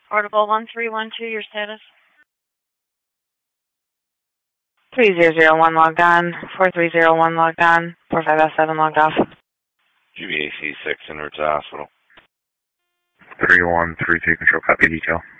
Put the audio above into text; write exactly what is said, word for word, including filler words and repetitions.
Portable one three one two, your status? three zero zero one logged on, four three zero one logged on, four five zero seven logged off. G B A C six, en route to the hospital. three one three two, control copy detail.